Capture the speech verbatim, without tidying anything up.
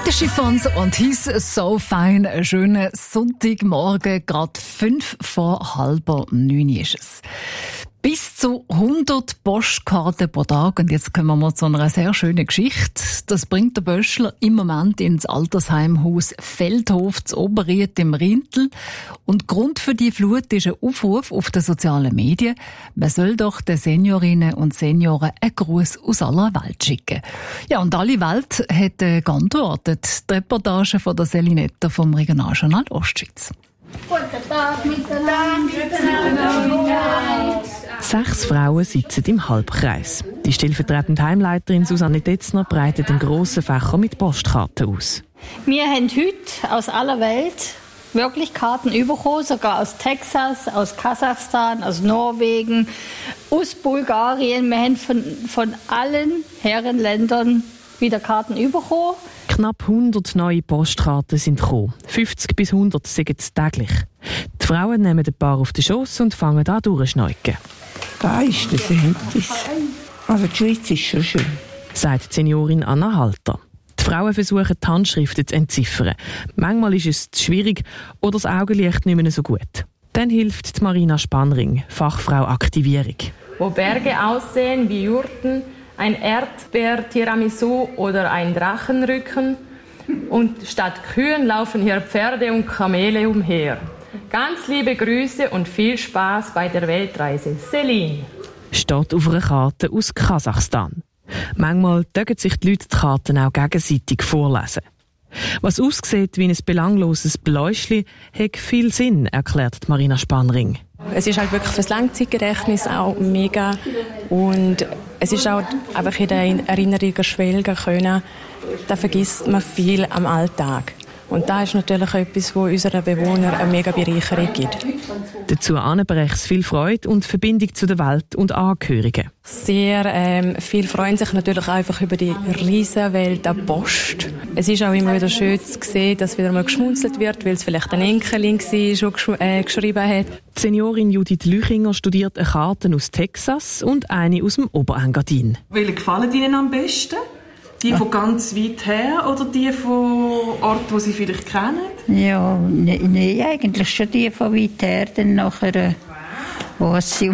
The Chiffons und «He's so fine». Einen schönen Sonntagmorgen, gerade fünf vor halber neun ist es. Bis zu hundert Postkarten pro Tag. Und jetzt kommen wir mal zu einer sehr schönen Geschichte. Das bringt der Böschler im Moment ins Altersheimhaus Feldhof zu Oberried im Rintel. Und Grund für die Flut ist ein Aufruf auf den sozialen Medien. Man soll doch den Seniorinnen und Senioren einen Gruß aus aller Welt schicken. Ja, und alle Welt hat äh, geantwortet. Die Reportage von der Selinetta vom Regionaljournal Ostschweiz. Guten Tag miteinander. Sechs Frauen sitzen im Halbkreis. Die stellvertretende Heimleiterin Susanne Detzner breitet einen grossen Fächer mit Postkarten aus. Wir haben heute aus aller Welt wirklich Karten bekommen, sogar aus Texas, aus Kasachstan, aus Norwegen, aus Bulgarien. Wir haben von, von allen Herrenländern wieder Karten bekommen. Knapp hundert neue Postkarten sind gekommen. fünfzig bis hundert sind es täglich. Die Frauen nehmen ein paar auf den Schoss und fangen an durchzuschneuken. Da ist das etwas. Also die Schweiz ist schon schön, sagt die Seniorin Anna Halter. Die Frauen versuchen, die Handschriften zu entziffern. Manchmal ist es zu schwierig oder das Augenlicht nicht mehr so gut. Dann hilft die Marina Spannring, Fachfrau Aktivierung. Wo Berge aussehen wie Jurten, ein Erdbeer-Tiramisu oder ein Drachenrücken. Und statt Kühen laufen hier Pferde und Kamele umher. Ganz liebe Grüße und viel Spaß bei der Weltreise. Celine. Steht auf einer Karte aus Kasachstan. Manchmal dürfen sich die Leute die Karten auch gegenseitig vorlesen. Was aussieht wie ein belangloses Bläuschli, hat viel Sinn, erklärt Marina Spannring. Es ist halt wirklich fürs Langzeitgedächtnis auch mega und es ist auch einfach in den Erinnerungen schwelgen können. Da vergisst man viel am Alltag. Und da ist natürlich etwas, was unseren Bewohnern eine mega Bereicherung gibt. Dazu bringt es viel Freude und Verbindung zu der Welt und Angehörigen. Sehr ähm, viel freuen sich natürlich einfach über die Riesenwelt der Post. Es ist auch immer wieder schön zu sehen, dass wieder mal geschmunzelt wird, weil es vielleicht ein Enkelin war, schon gesch- äh, geschrieben hat. Die Seniorin Judith Lüchinger studiert eine Karte aus Texas und eine aus dem Oberengadin. Welche gefallen Ihnen am besten? Die von ganz weit her oder die von Orten, die Sie vielleicht kennen? Ja, nein, nee, eigentlich schon die von weit her, dann nachher, äh, was sie